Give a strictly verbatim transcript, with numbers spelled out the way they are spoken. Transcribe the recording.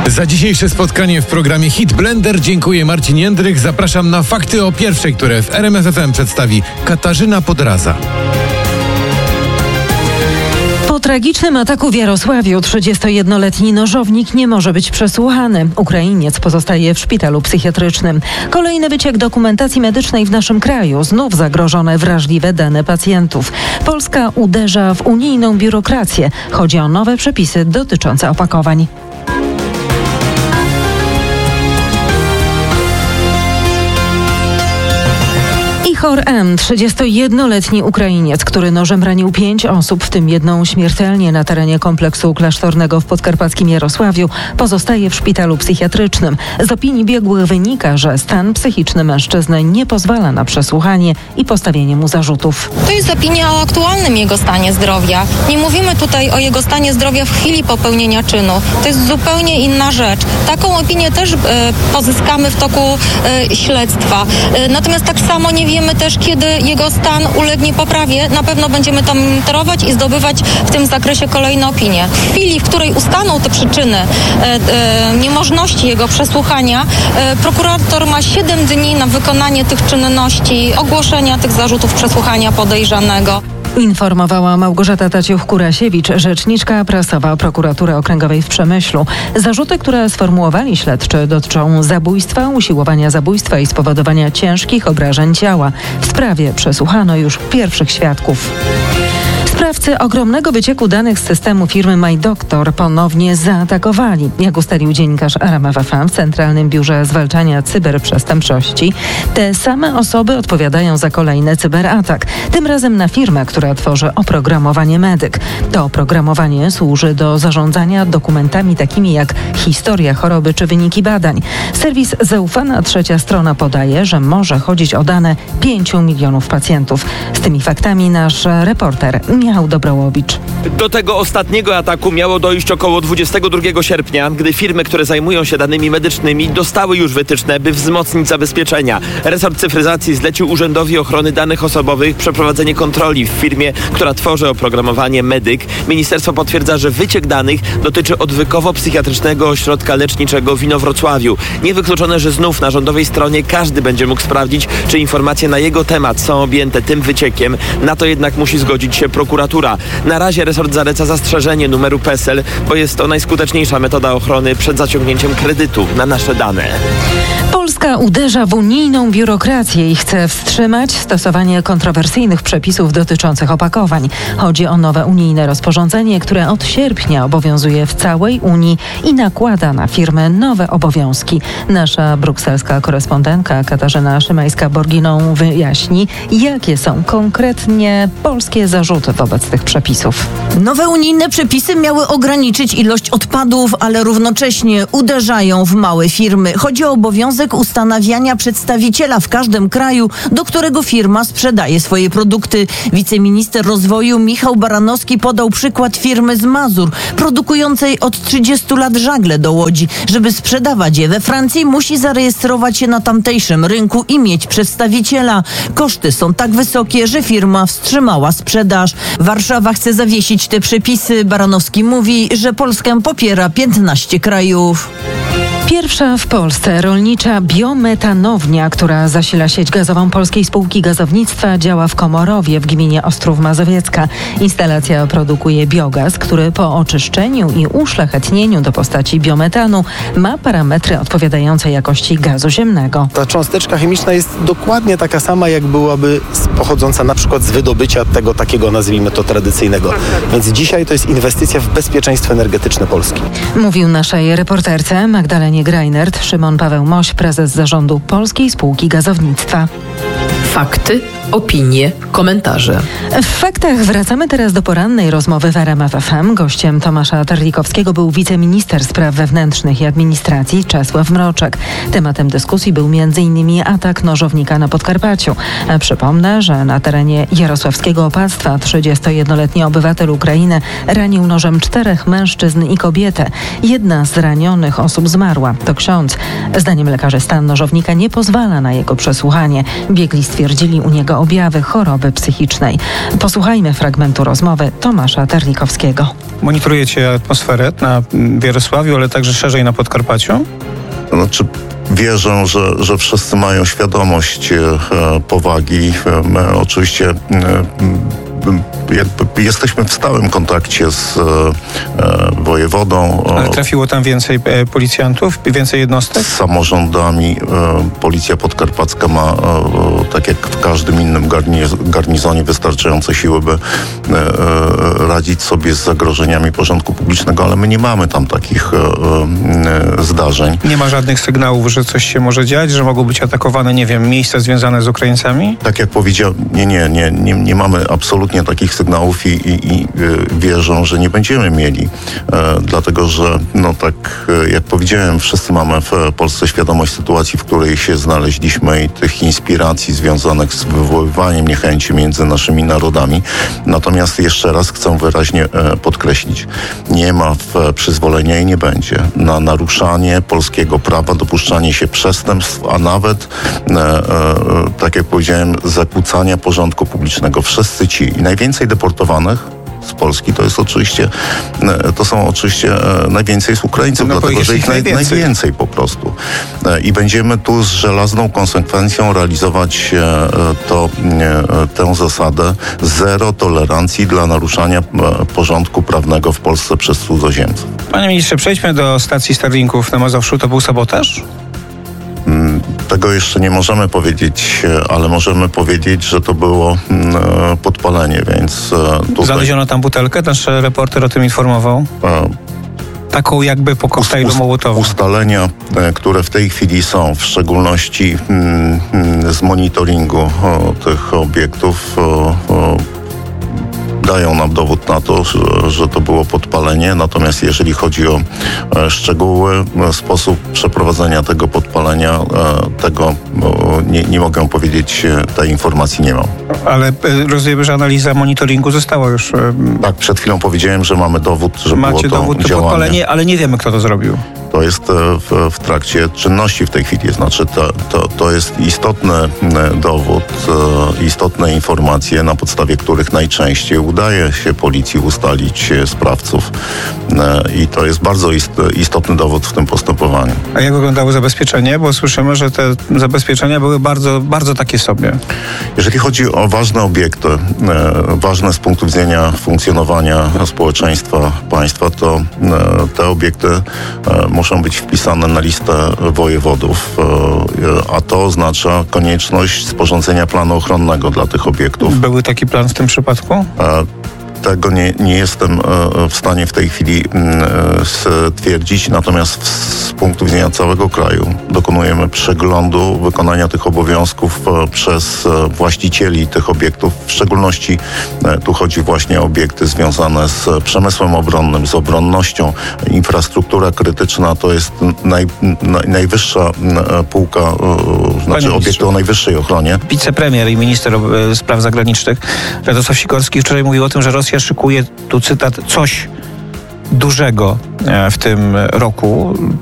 Za dzisiejsze spotkanie w programie Hit Blender dziękuję Marcin Jędrych. Zapraszam na fakty o pierwszej, które w R M F F M przedstawi Katarzyna Podraza. Po tragicznym ataku w Jarosławiu trzydziestojednoletni nożownik nie może być przesłuchany. Ukrainiec pozostaje w szpitalu psychiatrycznym. Kolejny wyciek dokumentacji medycznej w naszym kraju. Znów zagrożone wrażliwe dane pacjentów. Polska uderza w unijną biurokrację. Chodzi o nowe przepisy dotyczące opakowań. Ihor M., trzydziestojednoletni Ukrainiec, który nożem ranił pięć osób, w tym jedną śmiertelnie na terenie kompleksu klasztornego w podkarpackim Jarosławiu, pozostaje w szpitalu psychiatrycznym. Z opinii biegłych wynika, że stan psychiczny mężczyzny nie pozwala na przesłuchanie i postawienie mu zarzutów. To jest opinia o aktualnym jego stanie zdrowia. Nie mówimy tutaj o jego stanie zdrowia w chwili popełnienia czynu. To jest zupełnie inna rzecz. Taką opinię też e, pozyskamy w toku e, śledztwa. E, natomiast tak samo nie wiemy też, kiedy jego stan ulegnie poprawie. Na pewno będziemy to monitorować i zdobywać w tym zakresie kolejne opinie. W chwili, w której ustaną te przyczyny e, e, niemożności jego przesłuchania, e, prokurator ma siedem dni na wykonanie tych czynności, ogłoszenia tych zarzutów przesłuchania podejrzanego. Informowała Małgorzata Taciuch-Kurasiewicz, rzeczniczka prasowa Prokuratury Okręgowej w Przemyślu. Zarzuty, które sformułowali śledczy, dotyczą zabójstwa, usiłowania zabójstwa i spowodowania ciężkich obrażeń ciała. W sprawie przesłuchano już pierwszych świadków. Sprawcy ogromnego wycieku danych z systemu firmy MyDoktor ponownie zaatakowali. Jak ustalił dziennikarz R M F F M w Centralnym Biurze Zwalczania Cyberprzestępczości, te same osoby odpowiadają za kolejny cyberatak. Tym razem na firmę, która tworzy oprogramowanie Medyk. To oprogramowanie służy do zarządzania dokumentami takimi jak historia choroby czy wyniki badań. Serwis Zaufana Trzecia Strona podaje, że może chodzić o dane pięciu milionów pacjentów. Z tymi faktami nasz reporter Michał Dobrołowicz. Do tego ostatniego ataku miało dojść około dwudziestego drugiego sierpnia, gdy firmy, które zajmują się danymi medycznymi, dostały już wytyczne, by wzmocnić zabezpieczenia. Resort Cyfryzacji zlecił Urzędowi Ochrony Danych Osobowych przeprowadzenie kontroli w firmie, która tworzy oprogramowanie Medyk. Ministerstwo potwierdza, że wyciek danych dotyczy odwykowo-psychiatrycznego ośrodka leczniczego w Inowrocławiu. Niewykluczone, że znów na rządowej stronie każdy będzie mógł sprawdzić, czy informacje na jego temat są objęte tym wyciekiem. Na to jednak musi zgodzić się prokuratura. Na razie resort zaleca zastrzeżenie numeru PESEL, bo jest to najskuteczniejsza metoda ochrony przed zaciągnięciem kredytu na nasze dane. Polska uderza w unijną biurokrację i chce wstrzymać stosowanie kontrowersyjnych przepisów dotyczących opakowań. Chodzi o nowe unijne rozporządzenie, które od sierpnia obowiązuje w całej Unii i nakłada na firmy nowe obowiązki. Nasza brukselska korespondentka Katarzyna Szymańska-Borginą wyjaśni, jakie są konkretnie polskie zarzuty wobec tych przepisów. Nowe unijne przepisy miały ograniczyć ilość odpadów, ale równocześnie uderzają w małe firmy. Chodzi o obowiązek ustanawiania przedstawiciela w każdym kraju, do którego firma sprzedaje swoje produkty. Wiceminister rozwoju Michał Baranowski podał przykład firmy z Mazur, produkującej od trzydziestu lat żagle do łodzi. Żeby sprzedawać je we Francji, musi zarejestrować się na tamtejszym rynku i mieć przedstawiciela. Koszty są tak wysokie, że firma wstrzymała sprzedaż. Warszawa chce zawiesić te przepisy. Baranowski mówi, że Polskę popiera piętnaście krajów. Pierwsza w Polsce rolnicza biometanownia, która zasila sieć gazową Polskiej Spółki Gazownictwa, działa w Komorowie w gminie Ostrów Mazowiecka. Instalacja produkuje biogaz, który po oczyszczeniu i uszlachetnieniu do postaci biometanu ma parametry odpowiadające jakości gazu ziemnego. Ta cząsteczka chemiczna jest dokładnie taka sama, jak byłaby pochodząca na przykład z wydobycia tego takiego, nazwijmy to, tradycyjnego. Więc dzisiaj to jest inwestycja w bezpieczeństwo energetyczne Polski. Mówił naszej reporterce Magdalenie Greinert Szymon Paweł Moś, prezes zarządu Polskiej Spółki Gazownictwa. Fakty, opinie, komentarze. W faktach wracamy teraz do porannej rozmowy w R M F F M. Gościem Tomasza Terlikowskiego był wiceminister spraw wewnętrznych i administracji Czesław Mroczek. Tematem dyskusji był między innymi atak nożownika na Podkarpaciu. Przypomnę, że na terenie jarosławskiego opactwa trzydziestojednoletni obywatel Ukrainy ranił nożem czterech mężczyzn i kobietę. Jedna z ranionych osób zmarła. To ksiądz. Zdaniem lekarzy stan nożownika nie pozwala na jego przesłuchanie. Biegli stwierdzili u niego na objawy choroby psychicznej. Posłuchajmy fragmentu rozmowy Tomasza Terlikowskiego. Monitorujecie atmosferę na Wierosławiu, ale także szerzej na Podkarpaciu? Znaczy, wierzę, że, że wszyscy mają świadomość e, powagi. My oczywiście e, jakby jesteśmy w stałym kontakcie z e, wojewodą. Ale trafiło tam więcej e, policjantów, więcej jednostek? Z samorządami. E, Policja Podkarpacka ma, e, tak jak w każdym innym garniz garnizonie, wystarczające siły, by e, radzić sobie z zagrożeniami porządku publicznego, ale my nie mamy tam takich e, e, zdarzeń. Nie ma żadnych sygnałów, że coś się może dziać, że mogą być atakowane, nie wiem, miejsca związane z Ukraińcami? Tak jak powiedziałem, nie, nie, nie, nie, nie mamy absolutnie takich sygnałów i, i, i wierzę, że nie będziemy mieli. E, dlatego, że no tak jak powiedziałem, wszyscy mamy w Polsce świadomość sytuacji, w której się znaleźliśmy i tych inspiracji związanych z wywoływaniem niechęci między naszymi narodami. Natomiast jeszcze raz chcę wyraźnie e, podkreślić, nie ma w przyzwolenia i nie będzie na naruszanie polskiego prawa, dopuszczanie się przestępstw, a nawet e, e, tak jak powiedziałem, zakłócania porządku publicznego. Wszyscy ci i najwięcej deportowanych z Polski to jest oczywiście, to są oczywiście najwięcej z Ukraińców, no, dlatego że ich najwięcej. najwięcej po prostu. I będziemy tu z żelazną konsekwencją realizować to, tę zasadę zero tolerancji dla naruszania porządku prawnego w Polsce przez cudzoziemców. Panie ministrze, przejdźmy do stacji Starlinków na Mazowszu. To był sabotaż? Tego jeszcze nie możemy powiedzieć, ale możemy powiedzieć, że to było podpalenie, więc tutaj... Znaleziono tam butelkę, nasz reporter o tym informował. Taką jakby po koktajlu Mołotowa. Ustalenia, które w tej chwili są, w szczególności z monitoringu tych obiektów, dają nam dowód na to, że, że to było podpalenie. Natomiast jeżeli chodzi o e, szczegóły, e, sposób przeprowadzenia tego podpalenia, e, tego e, nie, nie mogę powiedzieć, e, tej informacji nie mam. Ale e, rozumiem, że analiza monitoringu została już... E, tak, przed chwilą powiedziałem, że mamy dowód, że macie było to dowód, to działanie. podpalenie, ale nie wiemy, kto to zrobił. To jest w, w trakcie czynności w tej chwili. Znaczy to, to, to jest istotny dowód, istotne informacje, na podstawie których najczęściej udaje się policji ustalić sprawców. I to jest bardzo istotny dowód w tym postępowaniu. A jak wyglądało zabezpieczenie? Bo słyszymy, że te zabezpieczenia były bardzo, bardzo takie sobie. Jeżeli chodzi o ważne obiekty, ważne z punktu widzenia funkcjonowania społeczeństwa, państwa, to te obiekty muszą być wpisane na listę wojewodów, a to oznacza konieczność sporządzenia planu ochronnego dla tych obiektów. Był taki plan w tym przypadku? Tego nie, nie jestem w stanie w tej chwili stwierdzić, natomiast z punktu widzenia całego kraju dokonujemy przeglądu wykonania tych obowiązków przez właścicieli tych obiektów. W szczególności tu chodzi właśnie o obiekty związane z przemysłem obronnym, z obronnością. Infrastruktura krytyczna to jest naj, naj, najwyższa półka, znaczy obiekty o najwyższej ochronie. Wicepremier i minister spraw zagranicznych Radosław Sikorski wczoraj mówił o tym, że Rosja szykuje, tu cytat, coś dużego w tym roku.